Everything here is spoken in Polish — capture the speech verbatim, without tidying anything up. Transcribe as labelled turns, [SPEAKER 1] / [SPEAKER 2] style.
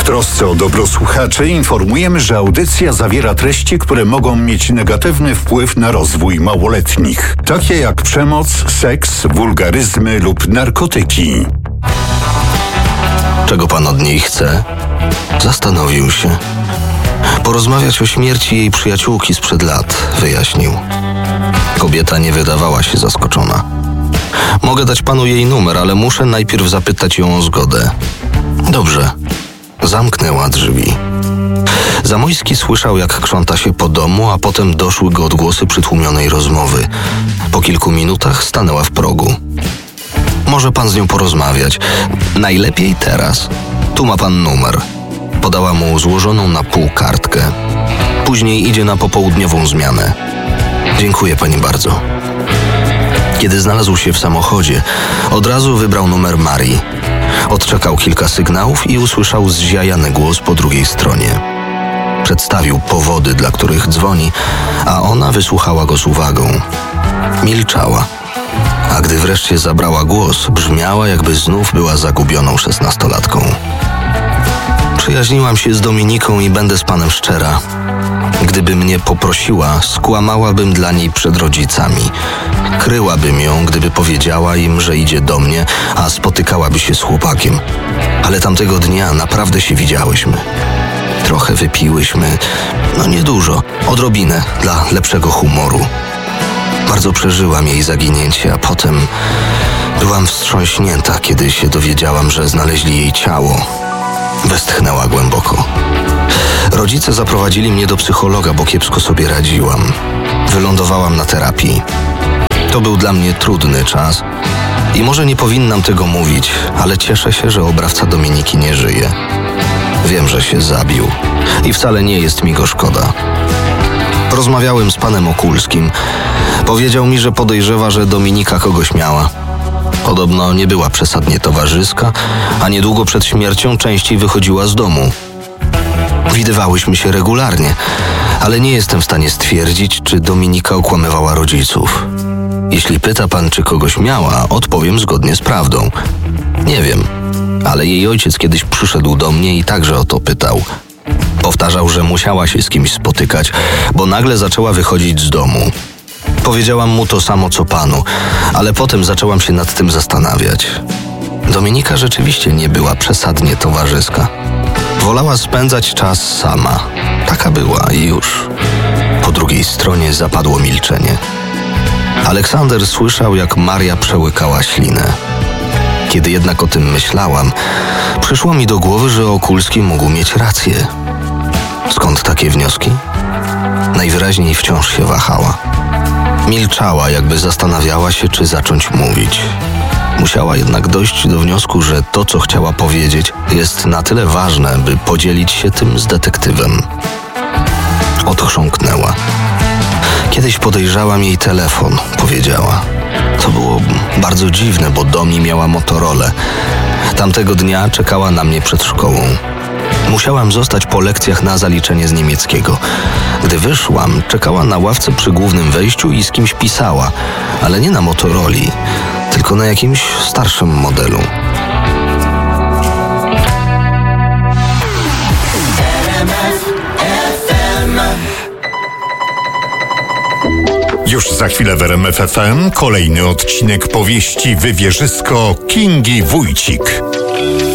[SPEAKER 1] trosce o dobro słuchaczy informujemy, że audycja zawiera treści, które mogą mieć negatywny wpływ na rozwój małoletnich, takie jak przemoc, seks, wulgaryzmy lub narkotyki.
[SPEAKER 2] Czego pan od niej chce? Zastanowił się. Porozmawiać o śmierci jej przyjaciółki sprzed lat, wyjaśnił. Kobieta nie wydawała się zaskoczona. Mogę dać panu jej numer, ale muszę najpierw zapytać ją o zgodę. Dobrze. Zamknęła drzwi. Zamojski słyszał, jak krząta się po domu, a potem doszły go odgłosy przytłumionej rozmowy. Po kilku minutach stanęła w progu. Może pan z nią porozmawiać. Najlepiej teraz. Tu ma pan numer. Podała mu złożoną na pół kartkę. Później idzie na popołudniową zmianę. Dziękuję pani bardzo. Kiedy znalazł się w samochodzie, od razu wybrał numer Marii. Odczekał kilka sygnałów i usłyszał zziajany głos po drugiej stronie. Przedstawił powody, dla których dzwoni, a ona wysłuchała go z uwagą. Milczała, a gdy wreszcie zabrała głos, brzmiała, jakby znów była zagubioną szesnastolatką. Przyjaźniłam się z Dominiką i będę z panem szczera. Gdyby mnie poprosiła, skłamałabym dla niej przed rodzicami. Kryłabym ją, gdyby powiedziała im, że idzie do mnie, a spotykałaby się z chłopakiem. Ale tamtego dnia naprawdę się widziałyśmy. Trochę wypiłyśmy, no niedużo, odrobinę, dla lepszego humoru. Bardzo przeżyłam jej zaginięcie, a potem byłam wstrząśnięta, kiedy się dowiedziałam, że znaleźli jej ciało. Westchnęła głęboko. Rodzice zaprowadzili mnie do psychologa, bo kiepsko sobie radziłam. Wylądowałam na terapii. To był dla mnie trudny czas i może nie powinnam tego mówić, ale cieszę się, że oprawca Dominiki nie żyje. Wiem, że się zabił i wcale nie jest mi go szkoda. Rozmawiałem z panem Okulskim. Powiedział mi, że podejrzewa, że Dominika kogoś miała. Podobno nie była przesadnie towarzyska, a niedługo przed śmiercią częściej wychodziła z domu. Widywałyśmy się regularnie, ale nie jestem w stanie stwierdzić, czy Dominika okłamywała rodziców. Jeśli pyta pan, czy kogoś miała, odpowiem zgodnie z prawdą. Nie wiem, ale jej ojciec kiedyś przyszedł do mnie i także o to pytał. Powtarzał, że musiała się z kimś spotykać, bo nagle zaczęła wychodzić z domu. Powiedziałam mu to samo, co panu, ale potem zaczęłam się nad tym zastanawiać. Dominika rzeczywiście nie była przesadnie towarzyska. Wolała spędzać czas sama. Taka była i już. Po drugiej stronie zapadło milczenie. Aleksander słyszał, jak Maria przełykała ślinę. Kiedy jednak o tym myślałam, przyszło mi do głowy, że Okulski mógł mieć rację. Skąd takie wnioski? Najwyraźniej wciąż się wahała. Milczała, jakby zastanawiała się, czy zacząć mówić. Musiała jednak dojść do wniosku, że to, co chciała powiedzieć, jest na tyle ważne, by podzielić się tym z detektywem. Odchrząknęła. Kiedyś podejrzałam jej telefon, powiedziała. To było bardzo dziwne, bo Domi miała Motorolę. Tamtego dnia czekała na mnie przed szkołą. Musiałam zostać po lekcjach na zaliczenie z niemieckiego. Gdy wyszłam, czekała na ławce przy głównym wejściu i z kimś pisała, ale nie na Motoroli, tylko na jakimś starszym modelu.
[SPEAKER 1] Już za chwilę w R M F F M kolejny odcinek powieści Wywierzysko Kingi Wójcik.